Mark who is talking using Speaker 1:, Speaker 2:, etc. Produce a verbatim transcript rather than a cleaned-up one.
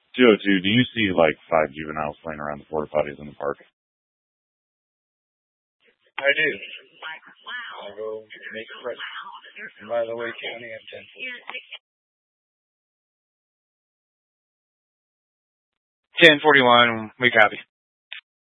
Speaker 1: two oh two, do you see like five juveniles playing around the porta potties in the park?
Speaker 2: I do. I'll go make a present. And by the way, County have ten.
Speaker 3: ten forty-one, we copy.